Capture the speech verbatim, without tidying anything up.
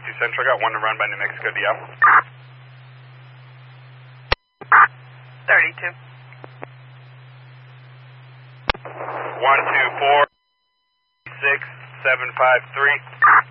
two Central, got one to run by New Mexico D L. thirty-two. one two four six seven five three.